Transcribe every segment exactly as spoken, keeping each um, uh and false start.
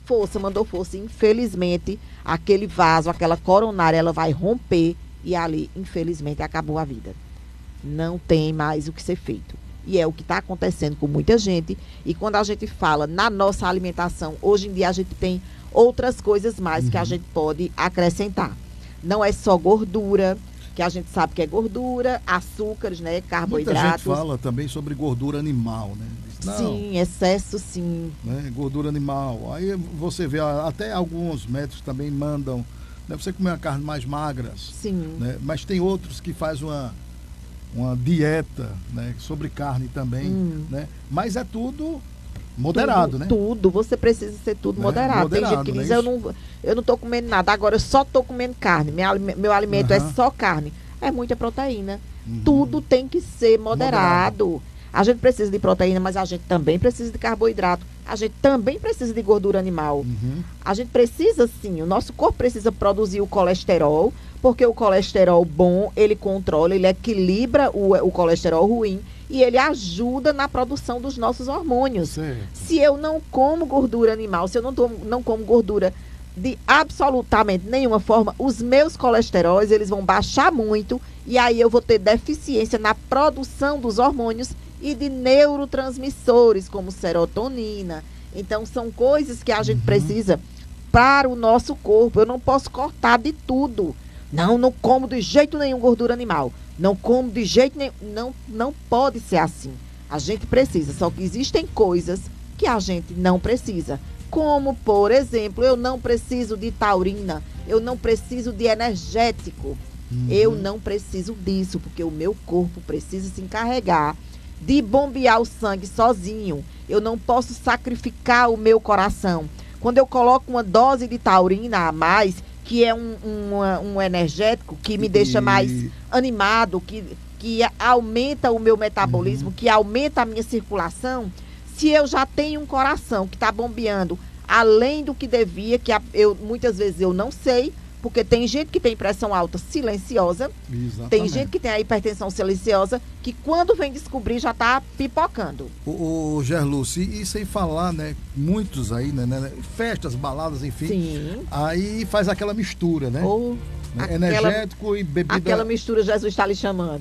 força, mandou força. Infelizmente, aquele vaso, aquela coronária, ela vai romper e ali, infelizmente, acabou a vida. Não tem mais o que ser feito. E é o que está acontecendo com muita gente. E quando a gente fala na nossa alimentação, hoje em dia a gente tem outras coisas mais uhum. que a gente pode acrescentar. Não é só gordura, que a gente sabe que é gordura, açúcares, né, carboidratos. Muita gente fala também sobre gordura animal, né? Diz, não, sim, excesso sim. Né, gordura animal. Aí você vê, até alguns médicos também mandam, né, você comer uma carne mais magra. Sim. Né, mas tem outros que fazem uma, uma dieta, né, sobre carne também. Hum. Né, mas é tudo moderado, tudo, né? Tudo, você precisa ser tudo né? moderado. moderado. Tem gente que diz, é eu não, eu não tô comendo nada, agora eu só tô comendo carne, meu, meu alimento uhum. é só carne. É muita proteína. Uhum. Tudo tem que ser moderado. moderado. A gente precisa de proteína, mas a gente também precisa de carboidrato. A gente também precisa de gordura animal. Uhum. A gente precisa sim, o nosso corpo precisa produzir o colesterol, porque o colesterol bom, ele controla, ele equilibra o, o colesterol ruim e ele ajuda na produção dos nossos hormônios. Certo. Se eu não como gordura animal, se eu não, tomo, não como gordura de absolutamente nenhuma forma, os meus colesteróis, eles vão baixar muito e aí eu vou ter deficiência na produção dos hormônios e de neurotransmissores, como serotonina. Então, são coisas que a gente uhum. precisa para o nosso corpo. Eu não posso cortar de tudo. Não, não como de jeito nenhum gordura animal. Não como de jeito nenhum. Não, não pode ser assim. A gente precisa, só que existem coisas que a gente não precisa. Como, por exemplo, eu não preciso de taurina, eu não preciso de energético. Uhum. Eu não preciso disso, porque o meu corpo precisa se encarregar de bombear o sangue sozinho. Eu não posso sacrificar o meu coração. Quando eu coloco uma dose de taurina a mais, que é um, um, um energético que me e... deixa mais animado, que, que aumenta o meu metabolismo, uhum. que aumenta a minha circulação, se eu já tenho um coração que está bombeando além do que devia, que eu, muitas vezes eu não sei, porque tem gente que tem pressão alta silenciosa, exatamente. Tem gente que tem a hipertensão silenciosa, que quando vem descobrir já está pipocando. O, o Gerluce, e sem falar, né, muitos aí, né, né, festas, baladas, enfim, sim. Aí faz aquela mistura, né? Ou né? Aquela, energético e bebida... Aquela mistura Jesus está lhe chamando.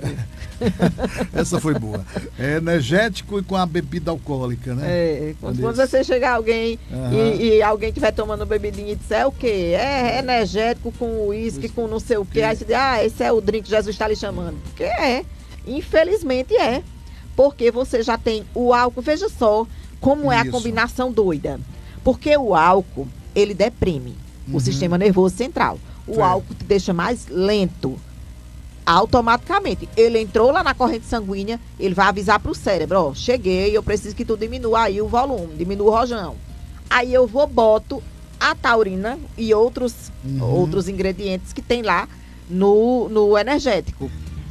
Essa foi boa. É energético e com a bebida alcoólica, né? É, quando, quando você chegar alguém uhum. e, e alguém estiver tomando bebidinha e disser, é o quê? É energético com uísque, com não sei o quê. Aí você diz, ah, esse é o drink que Jesus está lhe chamando. Porque é. Infelizmente é. Porque você já tem o álcool. Veja só como é Isso. a combinação doida. Porque o álcool, ele deprime uhum. o sistema nervoso central. O Sim. álcool te deixa mais lento. Automaticamente. Ele entrou lá na corrente sanguínea, ele vai avisar para o cérebro, ó, cheguei, eu preciso que tu diminua aí o volume, diminua o rojão. Aí eu vou, boto a taurina e outros, uhum. outros ingredientes que tem lá no, no energético.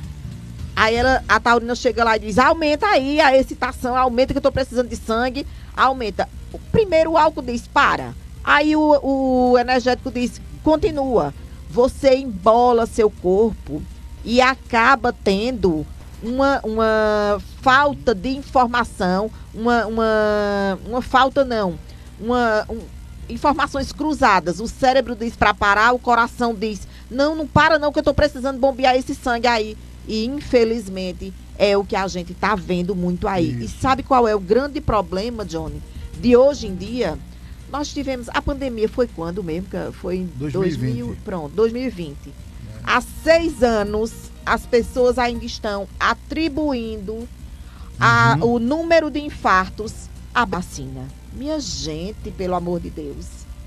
Aí ela, a taurina chega lá e diz, aumenta aí a excitação, aumenta que eu tô precisando de sangue, aumenta. Primeiro o álcool diz, para. Aí o, o energético diz, continua. Você embola seu corpo e acaba tendo uma, uma falta de informação, uma, uma, uma falta não, uma, um, informações cruzadas. O cérebro diz para parar, o coração diz, não, não para não que eu estou precisando bombear esse sangue aí. E infelizmente é o que a gente está vendo muito aí. Isso. E sabe qual é o grande problema, Johnny, de hoje em dia? Nós tivemos, a pandemia foi quando mesmo? Foi em dois mil e vinte. dois mil, pronto, dois mil e vinte. É. Há seis anos, as pessoas ainda estão atribuindo uhum. a, o número de infartos à vacina. Minha gente, pelo amor de Deus.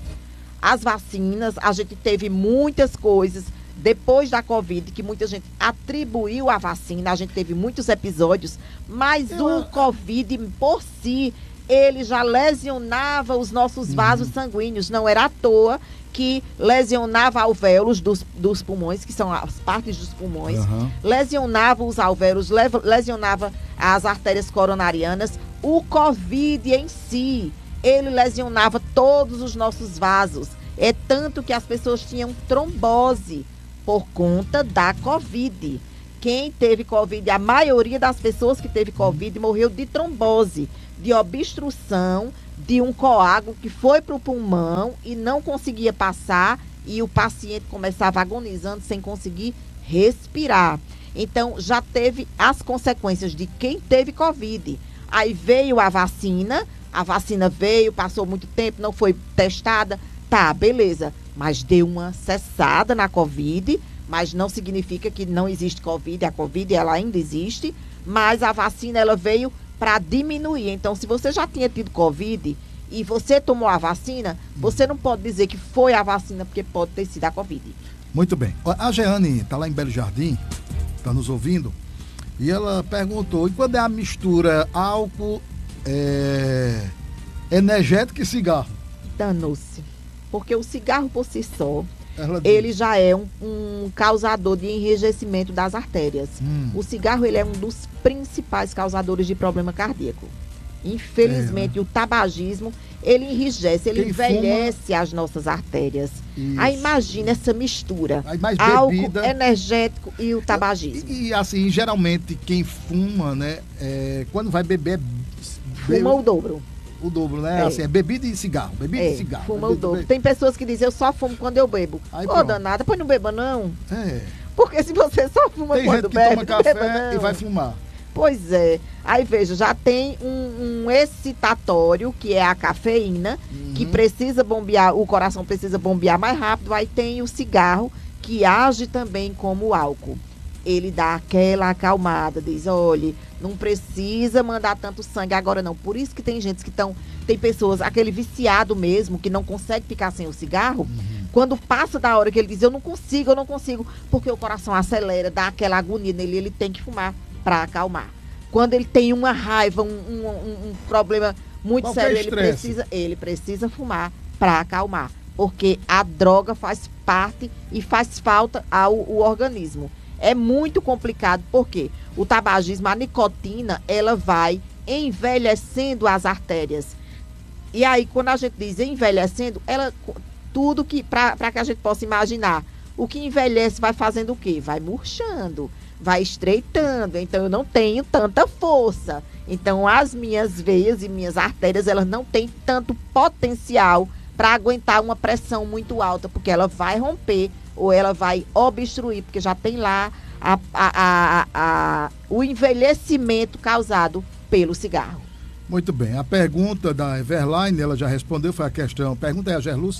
As vacinas, a gente teve muitas coisas depois da Covid, que muita gente atribuiu à vacina, a gente teve muitos episódios, mas Eu... o Covid por si, ele já lesionava os nossos vasos uhum. sanguíneos. Não era à toa que lesionava alvéolos dos, dos pulmões, que são as partes dos pulmões, uhum. lesionava os alvéolos, lesionava as artérias coronarianas. O Covid em si, ele lesionava todos os nossos vasos. É tanto que as pessoas tinham trombose por conta da Covid. quem teve Covid, a maioria das pessoas que teve Covid morreu de trombose, de obstrução, de um coágulo que foi para o pulmão e não conseguia passar e o paciente começava agonizando sem conseguir respirar. Então, já teve as consequências de quem teve Covid. Aí veio a vacina, a vacina veio, passou muito tempo, não foi testada. Tá, beleza, mas deu uma cessada na Covid, mas não significa que não existe Covid. A Covid, ela ainda existe, mas a vacina, ela veio para diminuir. Então, se você já tinha tido Covid e você tomou a vacina, você não pode dizer que foi a vacina, porque pode ter sido a Covid. Muito bem. A Jeane está lá em Belo Jardim, está nos ouvindo, e ela perguntou, e quando é a mistura álcool, é, energético e cigarro? Danou-se. Porque o cigarro por si só, Ela ele diz. já é um, um causador de enrijecimento das artérias. Hum. O cigarro, ele é um dos principais causadores de problema cardíaco. Infelizmente, é, né? O tabagismo, ele enrijece, ele Quem envelhece fuma... as nossas artérias. Isso. Aí imagina essa mistura. Aí mais álcool, bebida, energético e o tabagismo. E, e assim, geralmente quem fuma, né, é, quando vai beber... Fuma bebe... o dobro. O dobro, né? É. Assim, é bebida e cigarro. Bebida é, e cigarro. Fuma bebida, o dobro. Bebida. Tem pessoas que dizem, eu só fumo quando eu bebo. Ô, danada, pois não beba não. É. Porque se você só fuma tem quando gente que bebe, toma café beba, não. E vai fumar. Pois é. Aí, veja, já tem um, um excitatório, que é a cafeína, uhum. que precisa bombear, o coração precisa bombear mais rápido. Aí tem o cigarro, que age também como o álcool. Ele dá aquela acalmada, diz, olha, não precisa mandar tanto sangue agora não. Por isso que tem gente que estão, tem pessoas, aquele viciado mesmo, que não consegue ficar sem o cigarro, uhum. quando passa da hora que ele diz, eu não consigo, eu não consigo, porque o coração acelera, dá aquela agonia nele, ele tem que fumar para acalmar. Quando ele tem uma raiva, um, um, um, um problema muito Qualquer sério, ele precisa, ele precisa fumar para acalmar, porque a droga faz parte e faz falta ao, ao organismo. É muito complicado, porque o tabagismo, a nicotina, ela vai envelhecendo as artérias. E aí, quando a gente diz envelhecendo, ela, tudo que, para que a gente possa imaginar, o que envelhece vai fazendo o quê? Vai murchando, vai estreitando, então eu não tenho tanta força. Então, as minhas veias e minhas artérias, elas não têm tanto potencial para aguentar uma pressão muito alta, porque ela vai romper ou ela vai obstruir, porque já tem lá a, a, a, a, o envelhecimento causado pelo cigarro. Muito bem. A pergunta da Everline, ela já respondeu, foi a questão. A pergunta é a Gerluz,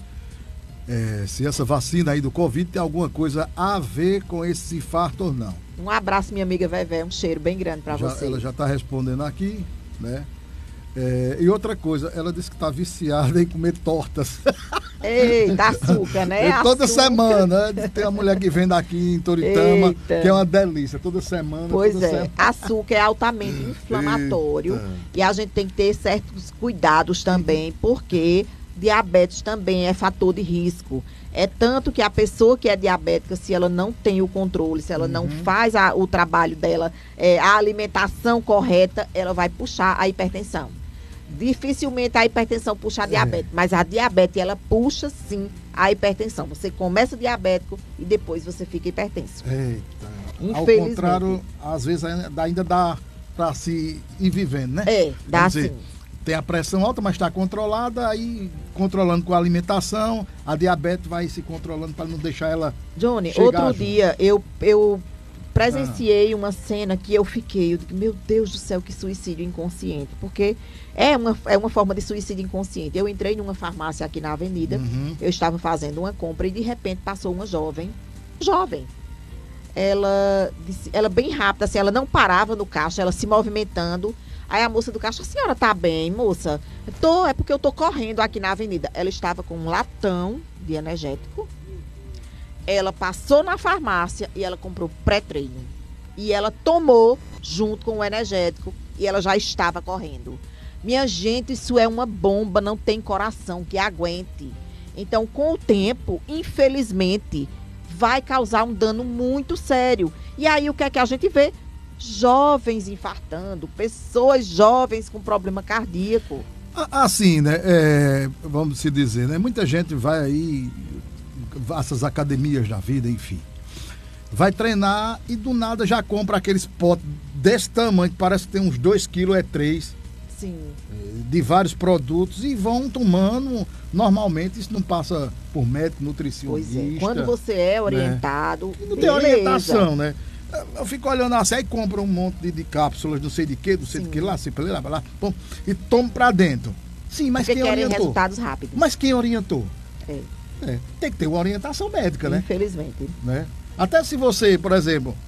é, se essa vacina aí do Covid tem alguma coisa a ver com esse infarto ou não. Um abraço, minha amiga Vevé, um cheiro bem grande para você. Ela já está respondendo aqui, né? É, e outra coisa, ela disse que está viciada em comer tortas. Eita, açúcar, né? E toda açúcar. semana, tem uma mulher que vem daqui em Toritama, Eita. que é uma delícia, toda semana. Pois toda é, semana. Açúcar é altamente inflamatório. Eita. E a gente tem que ter certos cuidados também, porque diabetes também é fator de risco. É tanto que a pessoa que é diabética, se ela não tem o controle, se ela uhum. não faz a, o trabalho dela, é, a alimentação correta, ela vai puxar a hipertensão. Dificilmente a hipertensão puxa a diabetes, é. mas a diabetes, ela puxa sim a hipertensão. Você começa diabético e depois você fica hipertenso. Eita. Infelizmente. Ao contrário, às vezes ainda, ainda dá para se ir vivendo, né? É, dá sim. Tem a pressão alta, mas está controlada, aí controlando com a alimentação, a diabetes vai se controlando para não deixar ela Johnny, chegar outro junto. dia eu, eu presenciei ah. uma cena que eu fiquei, eu digo, meu Deus do céu, que suicídio inconsciente, porque é uma, é uma forma de suicídio inconsciente. Eu entrei numa farmácia aqui na avenida, uhum. eu estava fazendo uma compra e de repente passou uma jovem, jovem, ela, ela bem rápida, assim, ela não parava no caixa, ela se movimentando. Aí a moça do caixa, a senhora tá bem, moça? Tô, é porque eu tô correndo aqui na avenida. Ela estava com um latão de energético. Ela passou na farmácia e ela comprou pré-treino. E ela tomou junto com o energético e ela já estava correndo. Minha gente, isso é uma bomba, não tem coração que aguente. Então, com o tempo, infelizmente, vai causar um dano muito sério. E aí, o que é que a gente vê? Jovens infartando, pessoas jovens com problema cardíaco. Assim, né? É, vamos se dizer, né? Muita gente vai aí, essas academias da vida, enfim. vai treinar e do nada já compra aqueles potes desse tamanho, que parece que tem uns dois quilos, é três. Sim. De vários produtos e vão tomando normalmente, isso não passa por médico, nutricionista. Pois é, quando você é orientado, né? Não tem orientação, né? Eu fico olhando assim, aí compra um monte de, de cápsulas, não sei de que, não sei Sim. de que lá, sei lá, lá, lá, e toma pra dentro. Sim, mas Porque quem querem orientou? resultados rápidos. Mas quem orientou? É. É, tem que ter uma orientação médica, né? Infelizmente. Né? Até se você, por exemplo,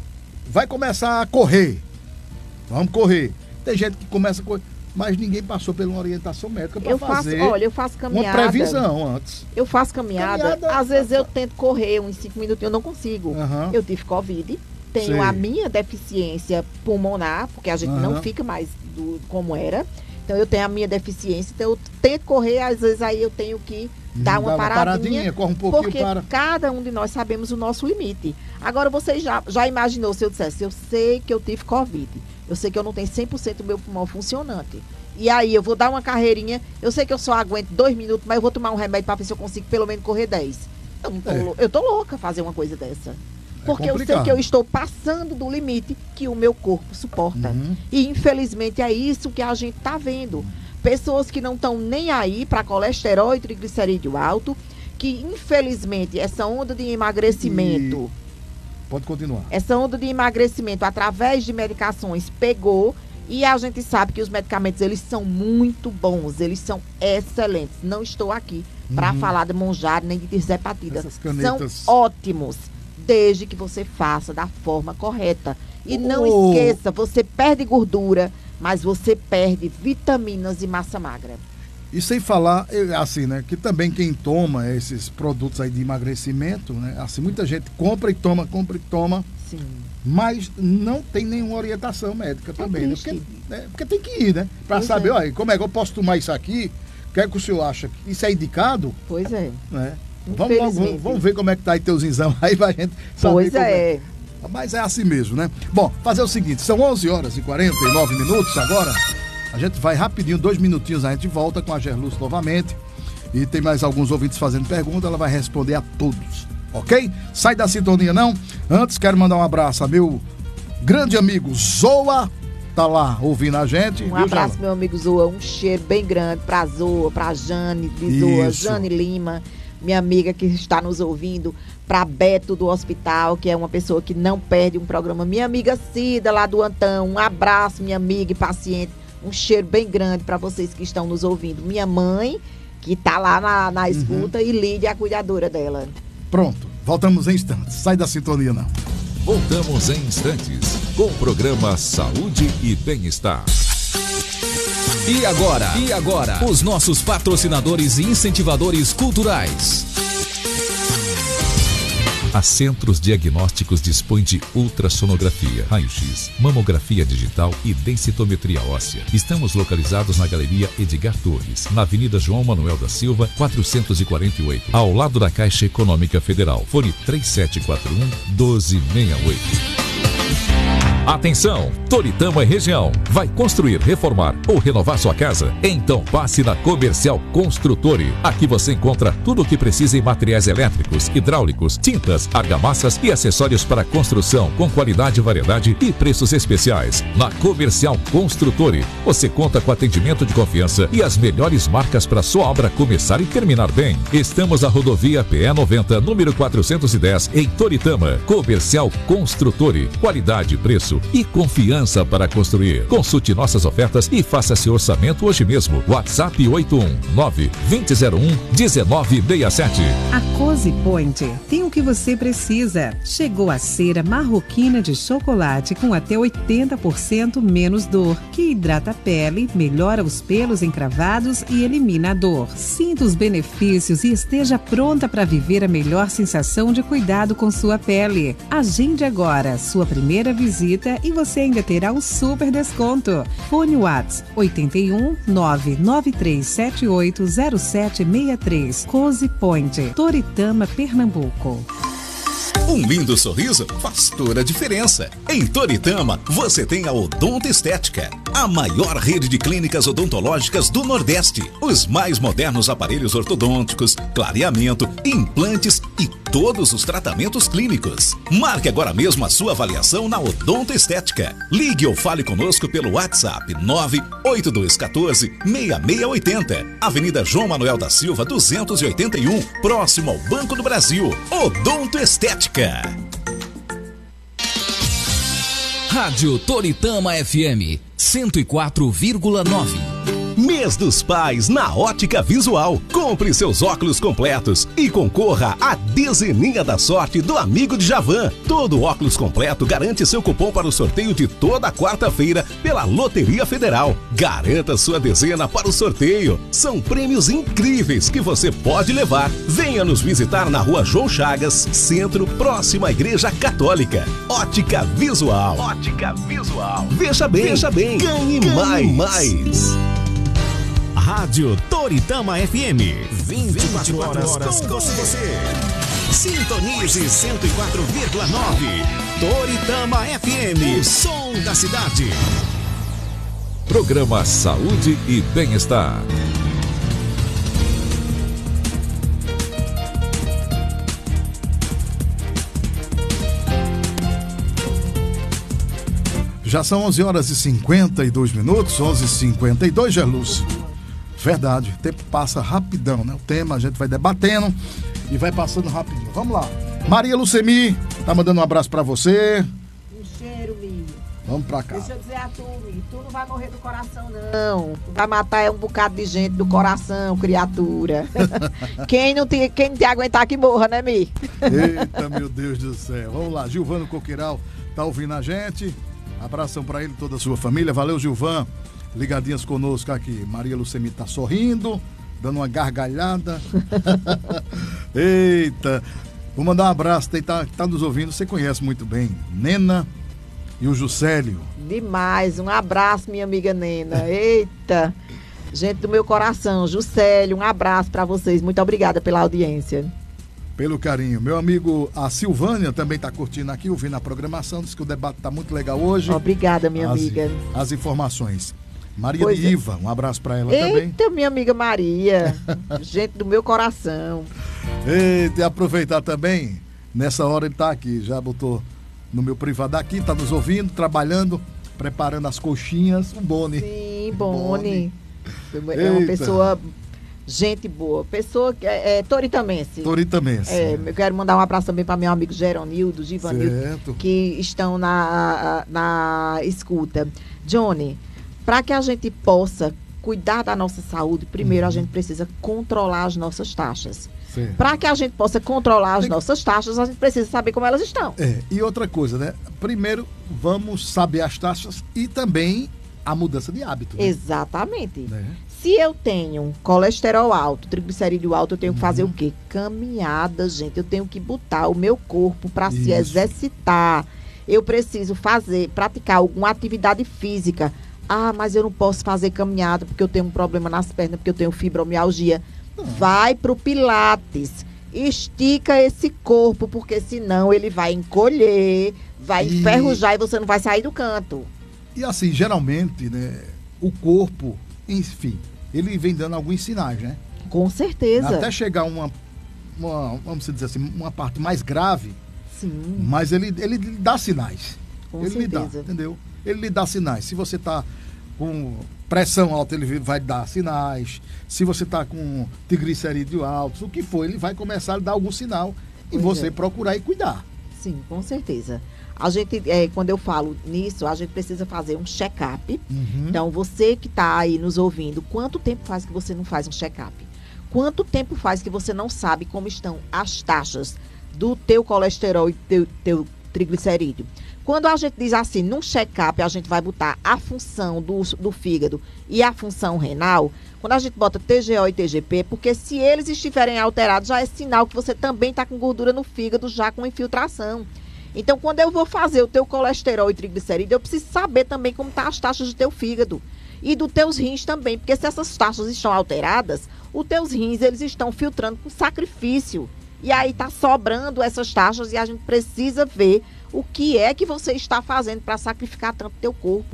vai começar a correr, vamos correr. Tem gente que começa a correr, mas ninguém passou por uma orientação médica para fazer. Olha, eu faço caminhada. Uma previsão antes. Eu faço caminhada. caminhada às vezes eu tento correr uns cinco minutos, eu não consigo. Uhum. Eu tive Covid, tenho Sei. a minha deficiência pulmonar, porque a gente uhum. não fica mais do, como era. Então eu tenho a minha deficiência, então eu tento correr, às vezes aí eu tenho que dar uma, uma paradinha, paradinha, corre um pouquinho porque para... cada um de nós sabemos o nosso limite. Agora você já, já imaginou se eu dissesse, eu sei que eu tive Covid, eu sei que eu não tenho cem por cento do meu pulmão funcionante. E aí eu vou dar uma carreirinha, eu sei que eu só aguento dois minutos, mas eu vou tomar um remédio para ver se eu consigo pelo menos correr dez. Eu, não tô, é. eu tô louca fazer uma coisa dessa. Porque é eu sei que eu estou passando do limite que o meu corpo suporta. Uhum. E infelizmente é isso que a gente está vendo. Pessoas que não estão nem aí para colesterol e triglicerídeo alto, que infelizmente essa onda de emagrecimento... E... Pode continuar. Essa onda de emagrecimento através de medicações pegou, e a gente sabe que os medicamentos eles são muito bons, eles são excelentes. Não estou aqui uhum. para falar de Monjaro nem de Tirzepatida. São ótimos, desde que você faça da forma correta. E não oh. esqueça, você perde gordura, mas você perde vitaminas e massa magra. E sem falar, assim, né, que também quem toma esses produtos aí de emagrecimento, né, assim, muita gente compra e toma, compra e toma, Sim. mas não tem nenhuma orientação médica é também, né? Porque, né? Porque tem que ir, né, para pois saber, é. olha, como é que eu posso tomar isso aqui, o que é que o senhor acha? Isso é indicado? Pois é. Né? Vamos, vamos, vamos ver como é que tá aí teus exames aí pra gente saber. Pois é. é. Mas é assim mesmo, né? Bom, fazer o seguinte, são onze horas e quarenta e nove minutos agora. A gente vai rapidinho, dois minutinhos, a gente volta com a Gerluz novamente. E tem mais alguns ouvintes fazendo pergunta, ela vai responder a todos, ok? Sai da sintonia não. Antes quero mandar um abraço a meu grande amigo Zoa, tá lá ouvindo a gente. Um abraço, Jana? Meu amigo Zoa, um cheiro bem grande pra Zoa, pra Jane de Zoa, Jane Lima, minha amiga que está nos ouvindo, para Beto do hospital, que é uma pessoa que não perde um programa. Minha amiga Cida, lá do Antão, um abraço, minha amiga e paciente. Um cheiro bem grande para vocês que estão nos ouvindo. Minha mãe, que está lá na, na escuta, uhum. e Lídia, a cuidadora dela. Pronto, voltamos em instantes. Sai da sintonia, não. Voltamos em instantes com o programa Saúde e Bem-Estar. E agora? E agora? Os nossos patrocinadores e incentivadores culturais. A Centros Diagnósticos dispõe de ultrassonografia, raio-x, mamografia digital e densitometria óssea. Estamos localizados na Galeria Edgar Torres, na Avenida João Manuel da Silva, quatrocentos e quarenta e oito, ao lado da Caixa Econômica Federal. Fone três sete quatro um, um dois seis oito. Atenção, Toritama e região. Vai construir, reformar ou renovar sua casa? Então passe na Comercial Construtore. Aqui você encontra tudo o que precisa em materiais elétricos, hidráulicos, tintas, argamassas e acessórios para construção com qualidade, variedade e preços especiais. Na Comercial Construtore, você conta com atendimento de confiança e as melhores marcas para sua obra começar e terminar bem. Estamos na rodovia P E noventa, número quatrocentos e dez, em Toritama. Comercial Construtore. Qualidade, preço e confiança para construir. Consulte nossas ofertas e faça seu orçamento hoje mesmo. WhatsApp oito um nove, dois zero um, um nove seis sete. A Cozy Point tem o que você precisa. Chegou a cera marroquina de chocolate com até oitenta por cento menos dor, que hidrata a pele, melhora os pelos encravados e elimina a dor. Sinta os benefícios e esteja pronta para viver a melhor sensação de cuidado com sua pele. Agende agora sua primeira visita e você ainda terá um super desconto. Fone WhatsApp oito um nove nove três sete oito zero sete seis três. Cozy Point, Toritama, Pernambuco. Um lindo sorriso faz toda a diferença. Em Toritama, você tem a Odonto Estética. a maior rede de clínicas odontológicas do Nordeste. Os mais modernos aparelhos ortodônticos, clareamento, implantes e todos os tratamentos clínicos. Marque agora mesmo a sua avaliação na Odonto Estética. Ligue ou fale conosco pelo WhatsApp nove oito dois um quatro seis seis oito zero. Avenida João Manuel da Silva, duzentos e oitenta e um, próximo ao Banco do Brasil. Odonto Estética. Rádio Toritama F M cento e quatro vírgula nove. Mês dos Pais na Ótica Visual. Compre seus óculos completos e concorra à dezeninha da sorte do Amigo de Javan. Todo óculos completo garante seu cupom para o sorteio de toda quarta-feira pela Loteria Federal. Garanta sua dezena para o sorteio. São prêmios incríveis que você pode levar. Venha nos visitar na Rua João Chagas, Centro, próximo à Igreja Católica. Ótica Visual. Ótica Visual. Veja bem, veja bem. Ganhe, Ganhe mais. mais. Rádio Toritama F M, vinte e quatro horas com você. Sintonize cento e quatro vírgula nove. Toritama F M, o som da cidade. Programa Saúde e Bem-Estar. Já são onze horas e cinquenta e dois minutos, onze e cinquenta e dois, Gerluz. Verdade, o tempo passa rapidão, né? O tema a gente vai debatendo e vai passando rapidinho. Vamos lá. Maria Lucemi, tá mandando um abraço pra você. Um cheiro, Mi. Vamos pra cá. Deixa eu dizer a tu, Mi, tu não vai morrer do coração, não. Tu vai matar é um bocado de gente do coração, criatura. quem, não te, quem não te aguentar que morra, né, Mi? Eita, meu Deus do céu. Vamos lá, Gilvano Coqueiral tá ouvindo a gente. Abração pra ele e toda a sua família. Valeu, Gilvan. Ligadinhas conosco aqui. Maria Lucemi tá sorrindo, dando uma gargalhada. Eita. Vou mandar um abraço, tem, tá, tá nos ouvindo, você conhece muito bem. Nena e o Juscelio. Demais, um abraço, minha amiga Nena. Eita, gente do meu coração. Juscelio, um abraço para vocês. Muito obrigada pela audiência. Pelo carinho. Meu amigo, a Silvânia também está curtindo aqui, ouvindo a programação, diz que o debate está muito legal hoje. Obrigada, minha as, amiga. As informações. Maria pois de é. Iva, um abraço para ela Eita, também. Eita, minha amiga Maria, gente do meu coração. Eita, e aproveitar também, nessa hora ele está aqui, já botou no meu privado aqui, está nos ouvindo, trabalhando, preparando as coxinhas, o Boni. Sim, Boni. Boni. É uma pessoa, gente boa, pessoa que é, é toritamense. Toritamense. É, eu quero mandar um abraço também para meu amigo Geronildo, Givanildo, que estão na, na escuta. Johnny, para que a gente possa cuidar da nossa saúde, primeiro uhum. a gente precisa controlar as nossas taxas. Para que a gente possa controlar as Tem... nossas taxas, a gente precisa saber como elas estão. É, e outra coisa, né? Primeiro, vamos saber as taxas e também a mudança de hábito. Né? Exatamente. É. Se eu tenho colesterol alto, triglicerídeo alto, eu tenho que fazer uhum. o quê? Caminhada, gente. Eu tenho que botar o meu corpo para se exercitar. Eu preciso fazer, praticar alguma atividade física. Ah, mas eu não posso fazer caminhada porque eu tenho um problema nas pernas, porque eu tenho fibromialgia. Não. Vai pro Pilates. Estica esse corpo, porque senão ele vai encolher, vai e... enferrujar e você não vai sair do canto. E assim, geralmente, né, o corpo, enfim, ele vem dando alguns sinais, né? Com certeza. Até chegar uma, uma vamos dizer assim, uma parte mais grave. Sim. Mas ele, ele dá sinais. Com ele certeza. lhe dá, entendeu? Ele lhe dá sinais. Se você está com pressão alta, ele vai dar sinais. Se você está com triglicerídeo alto, o que for, ele vai começar a dar algum sinal e pois você é. procurar e cuidar. Sim, com certeza. A gente, é, quando eu falo nisso, a gente precisa fazer um check-up. Uhum. Então, você que está aí nos ouvindo, quanto tempo faz que você não faz um check-up? Quanto tempo faz que você não sabe como estão as taxas do teu colesterol e teu, teu triglicerídeo? Quando a gente diz assim, num check-up, a gente vai botar a função do, do fígado e a função renal. Quando a gente bota T G O e T G P, porque se eles estiverem alterados, já é sinal que você também está com gordura no fígado, já com infiltração. Então, quando eu vou fazer o teu colesterol e triglicerídeo, eu preciso saber também como estão tá as taxas do teu fígado e dos teus rins também, porque se essas taxas estão alteradas, os teus rins, eles estão filtrando com sacrifício. E aí está sobrando essas taxas e a gente precisa ver o que é que você está fazendo para sacrificar tanto teu corpo.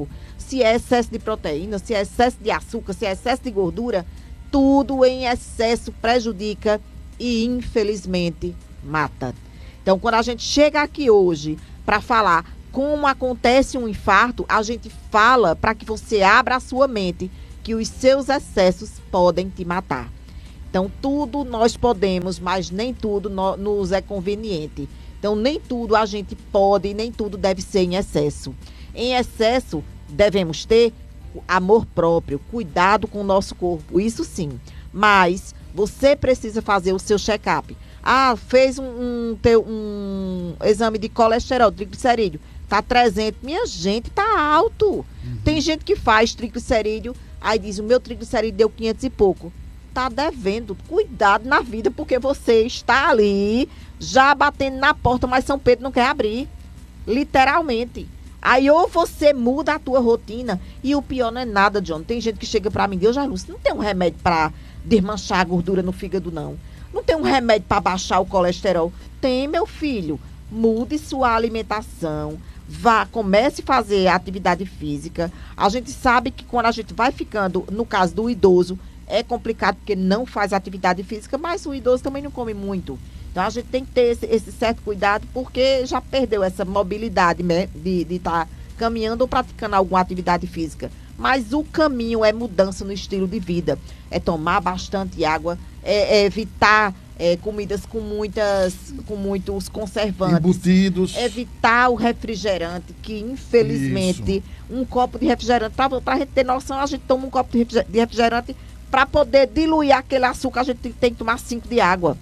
Se é excesso de proteína, se é excesso de açúcar, se é excesso de gordura, tudo em excesso prejudica e, infelizmente, mata. Então, quando a gente chega aqui hoje para falar como acontece um infarto, a gente fala para que você abra a sua mente que os seus excessos podem te matar. Então, tudo nós podemos, mas nem tudo no, nos é conveniente. Então, nem tudo a gente pode e nem tudo deve ser em excesso. Em excesso, devemos ter amor próprio, cuidado com o nosso corpo, isso sim. Mas você precisa fazer o seu check-up. Ah, fez um, um, um exame de colesterol, triglicerídeo, tá trezentos. Minha gente, tá alto. Uhum. Tem gente que faz triglicerídeo, aí diz, o meu triglicerídeo deu quinhentos e pouco. Tá devendo. Cuidado na vida, porque você está ali, já batendo na porta, mas São Pedro não quer abrir. Literalmente. Aí ou você muda a tua rotina, e o pior não é nada, John. Tem gente que chega pra mim, Deus, Lúcia, não tem um remédio pra desmanchar a gordura no fígado, não. Não tem um remédio pra baixar o colesterol. Tem, meu filho. Mude sua alimentação. Vá, comece a fazer atividade física. A gente sabe que quando a gente vai ficando, no caso do idoso, é complicado porque não faz atividade física, mas o idoso também não come muito. Então, a gente tem que ter esse, esse certo cuidado, porque já perdeu essa mobilidade, né, de estar tá caminhando ou praticando alguma atividade física. Mas o caminho é mudança no estilo de vida. É tomar bastante água, é, é evitar é, comidas com, muitas, com muitos conservantes. Embutidos. Evitar o refrigerante, que infelizmente, Isso. um copo de refrigerante, para a gente ter noção, a gente toma um copo de refrigerante, para poder diluir aquele açúcar, a gente tem que tomar cinco de água.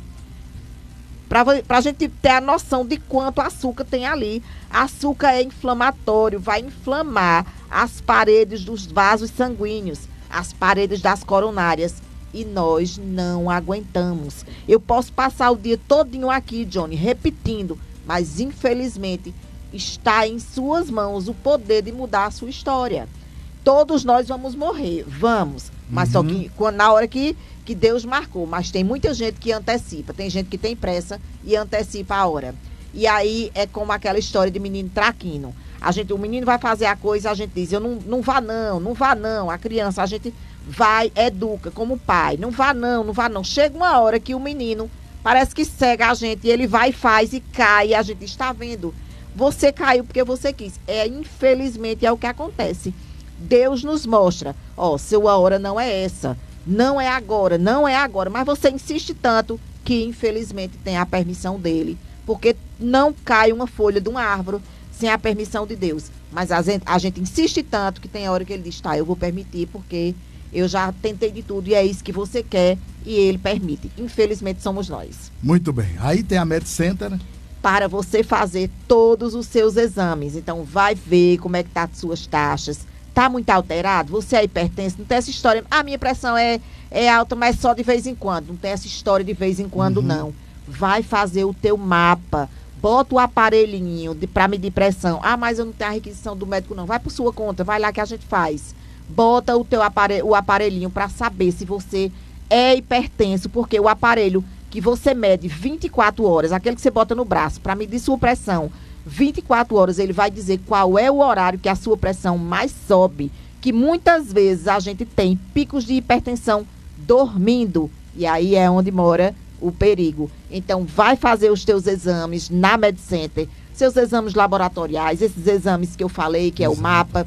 Para a gente ter a noção de quanto açúcar tem ali. Açúcar é inflamatório, vai inflamar as paredes dos vasos sanguíneos, as paredes das coronárias. E nós não aguentamos. Eu posso passar o dia todinho aqui, Johnny, repetindo, mas infelizmente está em suas mãos o poder de mudar a sua história. Todos nós vamos morrer, vamos. Mas uhum. só que quando, na hora que, que Deus marcou. Mas tem muita gente que antecipa. Tem gente que tem pressa e antecipa a hora. E aí é como aquela história de menino traquino. A gente, o menino vai fazer a coisa, a gente diz, eu não, não vá não, não vá não. A criança, a gente vai, educa como pai. Não vá não, não vá não. Chega uma hora que o menino parece que cega a gente. E ele vai e faz e cai. E a gente está vendo. Você caiu porque você quis. É, infelizmente é o que acontece. Deus nos mostra, ó, sua hora não é essa, não é agora, não é agora, mas você insiste tanto que infelizmente tem a permissão dele, porque não cai uma folha de uma árvore sem a permissão de Deus, mas a gente, a gente insiste tanto que tem a hora que ele diz, tá, eu vou permitir porque eu já tentei de tudo e é isso que você quer e ele permite, infelizmente somos nós. Muito bem, aí tem a MedCenter para você fazer todos os seus exames, então vai ver como é que tá as suas taxas. Tá muito alterado? Você é hipertenso? Não tem essa história. A minha pressão é, é alta, mas só de vez em quando. Não tem essa história de vez em quando, uhum. não. Vai fazer o teu mapa. Bota o aparelhinho para medir pressão. Ah, mas eu não tenho a requisição do médico, não. Vai por sua conta. Vai lá que a gente faz. Bota o teu aparelho, o aparelhinho para saber se você é hipertenso, porque o aparelho que você mede vinte e quatro horas, aquele que você bota no braço para medir sua pressão, vinte e quatro horas, ele vai dizer qual é o horário que a sua pressão mais sobe, que muitas vezes a gente tem picos de hipertensão dormindo, e aí é onde mora o perigo. Então, vai fazer os teus exames na MedCenter, seus exames laboratoriais, esses exames que eu falei, que é o mapa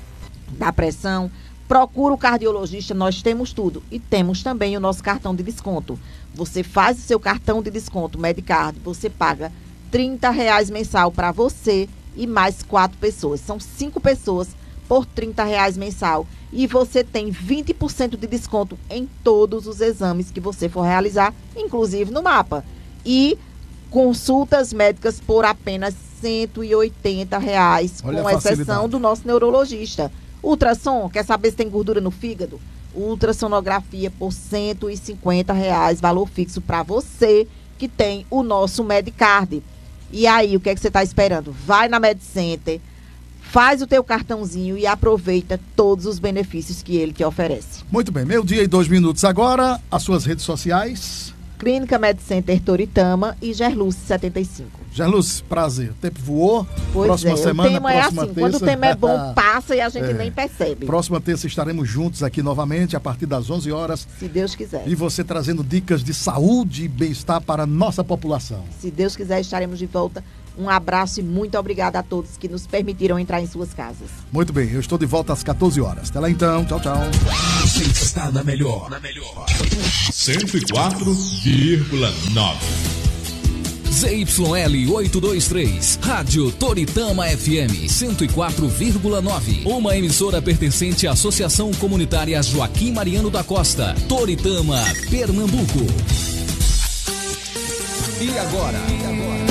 da pressão. Procura o cardiologista, nós temos tudo. E temos também o nosso cartão de desconto. Você faz o seu cartão de desconto, Medicard, você paga trinta reais mensal para você e mais quatro pessoas. São cinco pessoas por trinta reais mensal. E você tem vinte por cento de desconto em todos os exames que você for realizar, inclusive no mapa. E consultas médicas por apenas cento e oitenta reais, Olha com exceção do nosso neurologista. Ultrassom, quer saber se tem gordura no fígado? Ultrassonografia por cento e cinquenta reais, valor fixo para você que tem o nosso Medicard. E aí, o que é que você está esperando? Vai na MedCenter, faz o teu cartãozinho e aproveita todos os benefícios que ele te oferece. Muito bem, meio dia e dois minutos agora, as suas redes sociais. Clínica MedCenter Toritama e Gerluce setenta e cinco. Gerluz, prazer. O tempo voou. Pois próxima é, semana, o tema próxima é assim, terça. quando o tema é bom, passa e a gente é. nem percebe. Próxima terça estaremos juntos aqui novamente, a partir das onze horas. Se Deus quiser. E você trazendo dicas de saúde e bem-estar para a nossa população. Se Deus quiser, estaremos de volta. Um abraço e muito obrigada a todos que nos permitiram entrar em suas casas. Muito bem, eu estou de volta às catorze horas. Até lá então, tchau, tchau. Você está na melhor, na melhor. cento e quatro vírgula nove. Z Y L oitocentos e vinte e três, Rádio Toritama F M cento e quatro vírgula nove. Uma emissora pertencente à Associação Comunitária Joaquim Mariano da Costa, Toritama, Pernambuco. E agora? E agora?